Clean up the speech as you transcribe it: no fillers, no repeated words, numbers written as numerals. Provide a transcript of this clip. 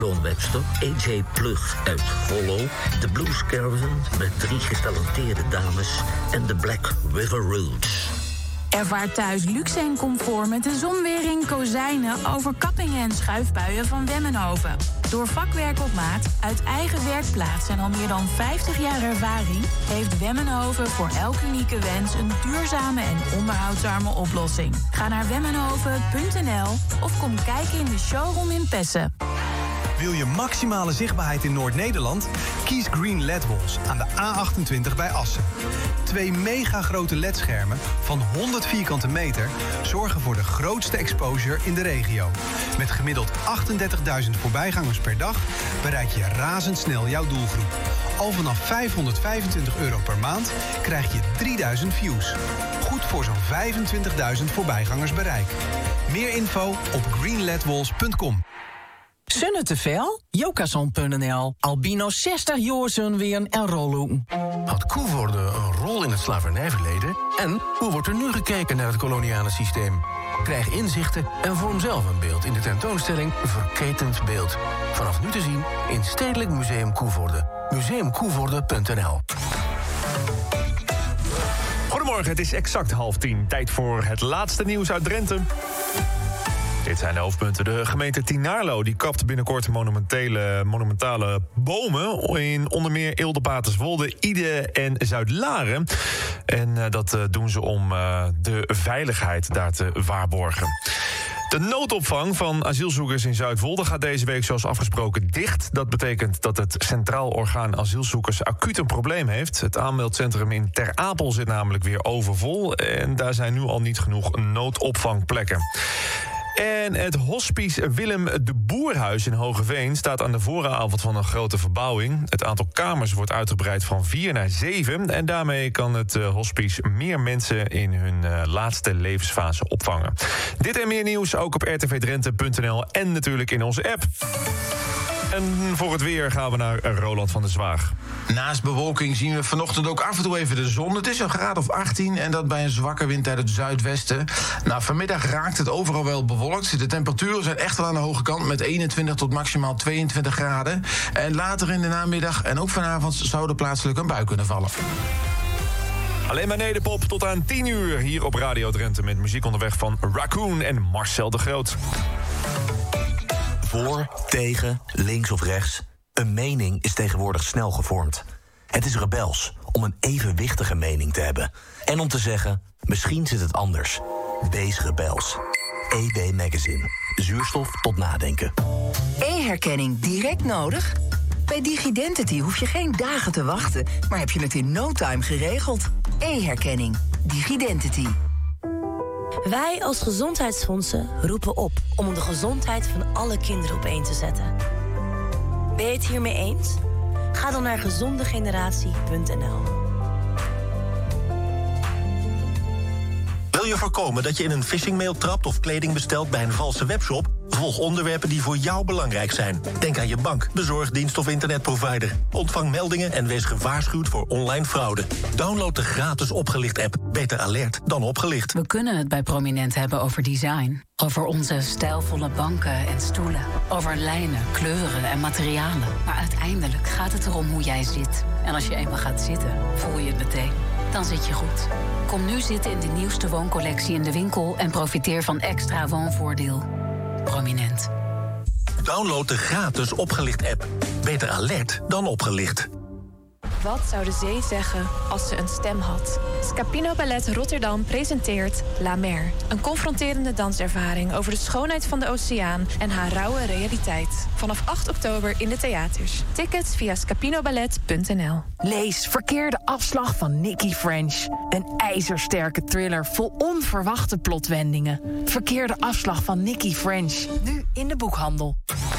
Ron Webster, AJ Plug uit Gollo, de Blues Caravan met 3 getalenteerde dames en de Black River Roots. Ervaar thuis luxe en comfort met de zonwering, kozijnen, overkappingen en schuifbuien van Wemmenhoven. Door vakwerk op maat, uit eigen werkplaats en al meer dan 50 jaar ervaring heeft Wemmenhoven voor elk unieke wens een duurzame en onderhoudsarme oplossing. Ga naar wemmenhoven.nl of kom kijken in de showroom in Pessen. Wil je maximale zichtbaarheid in Noord-Nederland? Kies Green LED Walls aan de A28 bij Assen. 2 mega grote LED-schermen van 100 vierkante meter zorgen voor de grootste exposure in de regio. Met gemiddeld 38.000 voorbijgangers per dag bereik je razendsnel jouw doelgroep. Al vanaf €525 per maand krijg je 3000 views. Goed voor zo'n 25.000 voorbijgangers bereik. Meer info op greenledwalls.com. Zonne te veel? Jokason.nl. Albino 60 jaar weer en rollen. Had Koevoorde een rol in het slavernijverleden? En hoe wordt er nu gekeken naar het koloniale systeem? Krijg inzichten en vorm zelf een beeld in de tentoonstelling Verketend Beeld. Vanaf nu te zien in Stedelijk Museum Koevoorde. Museumkoevoorde.nl. Goedemorgen, het is exact 9:30. Tijd voor het laatste nieuws uit Drenthe. Dit zijn de hoofdpunten. De gemeente Tynaarlo die kapt binnenkort monumentale bomen in onder meer Eelde-Paterswolde, Ide en Zuid-Laren. En dat doen ze om de veiligheid daar te waarborgen. De noodopvang van asielzoekers in Zuidwolde gaat deze week zoals afgesproken dicht. Dat betekent dat het Centraal Orgaan Asielzoekers acuut een probleem heeft. Het aanmeldcentrum in Ter Apel zit namelijk weer overvol. En daar zijn nu al niet genoeg noodopvangplekken. En het hospice Willem de Boerhuis in Hogeveen staat aan de vooravond van een grote verbouwing. Het aantal kamers wordt uitgebreid van 4 naar 7. En daarmee kan het hospice meer mensen in hun laatste levensfase opvangen. Dit en meer nieuws ook op rtvdrenthe.nl en natuurlijk in onze app. En voor het weer gaan we naar Roland van der Zwaag. Naast bewolking zien we vanochtend ook af en toe even de zon. Het is een graad of 18 en dat bij een zwakke wind uit het zuidwesten. Nou, vanmiddag raakt het overal wel bewolkt. De temperaturen zijn echt wel aan de hoge kant met 21 tot maximaal 22 graden. En later in de namiddag en ook vanavond zou er plaatselijk een bui kunnen vallen. Alleen maar nederpop tot aan 10 uur hier op Radio Drenthe met muziek onderweg van Raccoon en Marcel de Groot. Voor, tegen, links of rechts. Een mening is tegenwoordig snel gevormd. Het is rebels om een evenwichtige mening te hebben. En om te zeggen, misschien zit het anders. Wees rebels. EB Magazine. Zuurstof tot nadenken. E-herkenning direct nodig? Bij DigiDentity hoef je geen dagen te wachten, maar heb je het in no time geregeld. E-herkenning. DigiDentity. Wij als gezondheidsfondsen roepen op om de gezondheid van alle kinderen op één te zetten. Ben je het hiermee eens? Ga dan naar gezondegeneratie.nl. Wil je voorkomen dat je in een phishingmail trapt of kleding bestelt bij een valse webshop? Volg onderwerpen die voor jou belangrijk zijn. Denk aan je bank, bezorgdienst of internetprovider. Ontvang meldingen en wees gewaarschuwd voor online fraude. Download de gratis Opgelicht-app. Beter alert dan opgelicht. We kunnen het bij Prominent hebben over design. Over onze stijlvolle banken en stoelen. Over lijnen, kleuren en materialen. Maar uiteindelijk gaat het erom hoe jij zit. En als je eenmaal gaat zitten, voel je het meteen. Dan zit je goed. Kom nu zitten in de nieuwste wooncollectie in de winkel en profiteer van extra woonvoordeel. Prominent. Download de gratis Opgelicht-app. Beter alert dan opgelicht. Wat zou de zee zeggen als ze een stem had? Scapino Ballet Rotterdam presenteert La Mer. Een confronterende danservaring over de schoonheid van de oceaan en haar rauwe realiteit. Vanaf 8 oktober in de theaters. Tickets via scapinoballet.nl. Lees Verkeerde afslag van Nikki French. Een ijzersterke thriller vol onverwachte plotwendingen. Verkeerde afslag van Nikki French. Nu in de boekhandel.